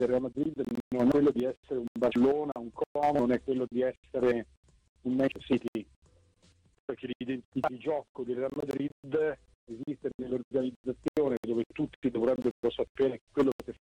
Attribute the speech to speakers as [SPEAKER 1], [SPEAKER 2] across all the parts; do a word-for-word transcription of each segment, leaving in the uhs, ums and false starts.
[SPEAKER 1] del Real Madrid non è quello di essere un Barcellona, un Como, non è quello di essere un Manchester City, perché l'identità di gioco del Real Madrid esiste nell'organizzazione, dove tutti dovrebbero sapere quello che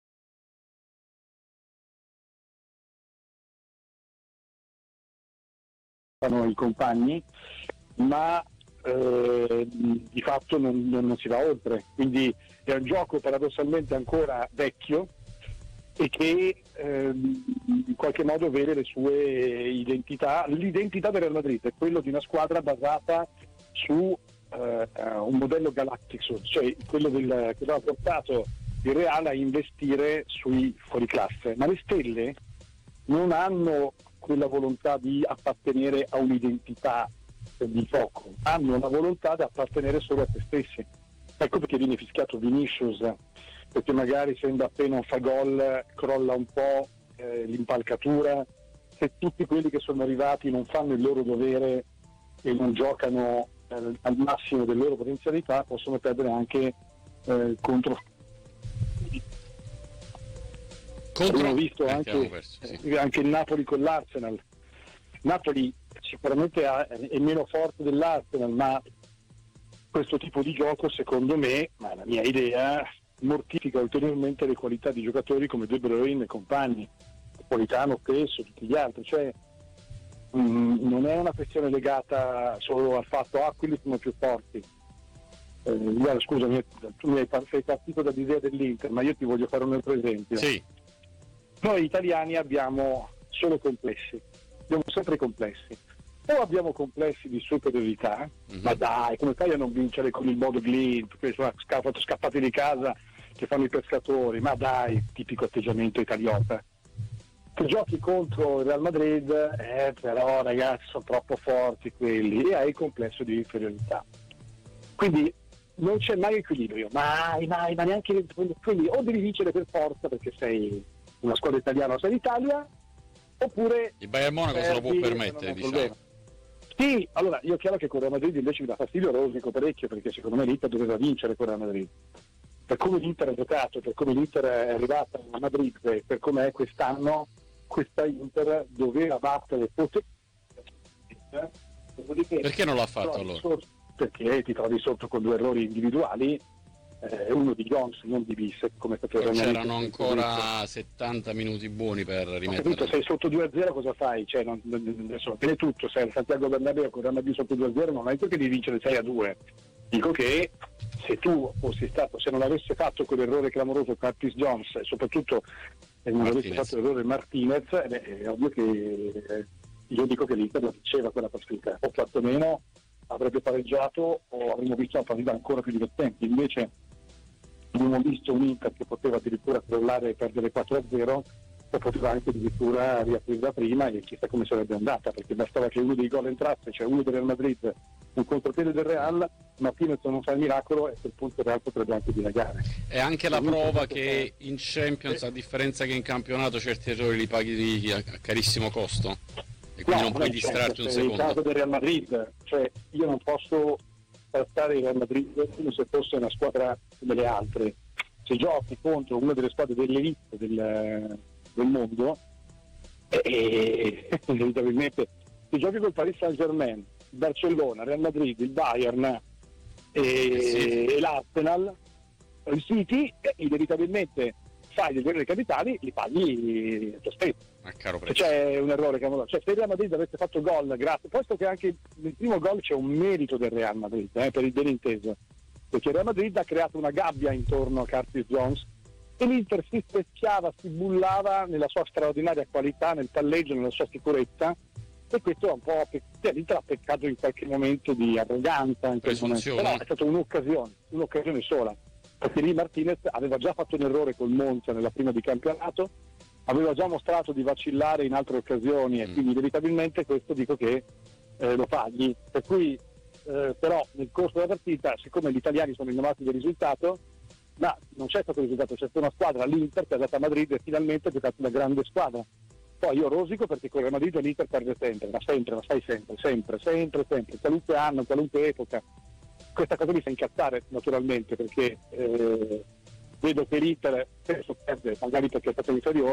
[SPEAKER 1] fanno i compagni, ma eh, di fatto non, non, non si va oltre, quindi è un gioco paradossalmente ancora vecchio e che eh, in qualche modo vede le sue identità. L'identità del Real Madrid è quello di una squadra basata su eh, un modello Galacticos, cioè quello del, che aveva portato il Real a investire sui fuoriclasse, ma le stelle non hanno quella volontà di appartenere a un'identità di gioco, hanno la volontà di appartenere solo a se stessi. Ecco perché viene fischiato Vinicius, perché magari sembra appena un fa gol crolla un po' eh, l'impalcatura. Se tutti quelli che sono arrivati non fanno il loro dovere e non giocano eh, al massimo delle loro potenzialità, possono perdere anche eh, contro
[SPEAKER 2] Contro...
[SPEAKER 1] abbiamo visto
[SPEAKER 2] eh,
[SPEAKER 1] anche,
[SPEAKER 2] perso, sì.
[SPEAKER 1] eh, anche il Napoli con l'Arsenal. Napoli sicuramente ha, è meno forte dell'Arsenal, ma questo tipo di gioco, secondo me, ma la mia idea, mortifica ulteriormente le qualità di giocatori come De Bruyne e compagni, Napolitano stesso, tutti gli altri. Cioè mh, non è una questione legata solo al fatto ah quelli sono più forti. Eh, guarda, scusami, tu mi hai sei partito dall'idea dell'Inter, ma io ti voglio fare un altro esempio.
[SPEAKER 2] Sì.
[SPEAKER 1] Noi italiani abbiamo solo complessi, abbiamo sempre complessi. O abbiamo complessi di superiorità, mm-hmm. ma dai, come fai a non vincere con il modo Glint, che sono scappati, scappati di casa, che fanno i pescatori, ma dai, tipico atteggiamento italiota. Se giochi contro il Real Madrid, eh, però ragazzi sono troppo forti quelli, e hai il complesso di inferiorità. Quindi non c'è mai equilibrio, mai, mai, ma neanche, quindi o devi vincere per forza perché sei una squadra italiana o sei l'Italia, oppure
[SPEAKER 2] il Bayern Monaco se lo può permettere, diciamo.
[SPEAKER 1] Sì, allora io è chiaro che con Real Madrid invece mi dà fastidio Rosico parecchio, perché secondo me l'Inter doveva vincere con Real Madrid. Per come l'Inter ha giocato, per come l'Inter è arrivata a Madrid, per come è quest'anno, questa Inter doveva battere poter...
[SPEAKER 2] Perché non l'ha fatto allora?
[SPEAKER 1] Sotto, perché ti trovi sotto con due errori individuali, eh, uno di Jones, non di Bissek, come
[SPEAKER 2] però c'erano ancora settanta minuti buoni per rimettere.
[SPEAKER 1] Sei sotto due a zero, cosa fai? Cioè, non, adesso bene tutto, sei al Santiago Bernabéu con Real Madrid sotto due a zero, non hai perché di vincere sei a due. Dico che se tu fossi stato, se non avesse fatto quell'errore clamoroso Curtis Jones e soprattutto eh, non
[SPEAKER 2] Martinez.
[SPEAKER 1] avesse fatto l'errore Martinez, eh, beh, è ovvio che eh, io dico che l'Inter la diceva quella partita, o quantomeno avrebbe pareggiato o avremmo visto una partita ancora più divertente. Invece abbiamo visto un Inter che poteva addirittura crollare e perdere quattro a zero, o poteva anche addirittura riaprirla prima, e chissà come sarebbe andata, perché bastava che uno dei gol entrasse, cioè uno del Real Madrid, un contropiede del Real, Martinez non fa il miracolo e a quel punto il Real potrebbe anche dilagare.
[SPEAKER 2] È anche la prova che in Champions, a differenza che in campionato, certi errori li paghi a carissimo costo e quindi no, non puoi distrarti un secondo.
[SPEAKER 1] Nel caso del Real Madrid, cioè io non posso trattare il Real Madrid come se fosse una squadra come le altre. Se giochi contro una delle squadre dell'elite del, del mondo, e inevitabilmente se giochi col Paris Saint-Germain, Barcellona, Real Madrid, il Bayern e, sì. e l'Arsenal, il City, inevitabilmente fai degli errori capitali, li paghi a tuo spetto.
[SPEAKER 2] A caro prezzo.
[SPEAKER 1] C'è un errore che cioè se il Real Madrid avesse fatto gol, grazie, posto che anche nel primo gol c'è un merito del Real Madrid, eh, per il ben inteso, perché il Real Madrid ha creato una gabbia intorno a Curtis Jones e l'Inter si specchiava, si bullava nella sua straordinaria qualità, nel palleggio, nella sua sicurezza, e questo è un po' cioè, l'Inter ha peccato in qualche momento di arroganza, in quel momento. Però è stata un'occasione, un'occasione sola, perché lì Martinez aveva già fatto un errore col Monza nella prima di campionato, aveva già mostrato di vacillare in altre occasioni, e quindi inevitabilmente questo dico che eh, lo paghi. Per cui eh, però nel corso della partita, siccome gli italiani sono innamorati del risultato, ma non c'è stato il risultato, c'è stata una squadra, l'Inter, che è andata a Madrid e finalmente ha giocato una grande squadra. Poi io rosico perché con il Madrid l'Inter perde sempre, ma sempre, ma sai sempre, sempre, sempre, sempre, qualunque anno, qualunque epoca. Questa cosa mi fa incazzare naturalmente, perché eh, vedo che l'Inter spesso perde, magari perché è stato inferiore,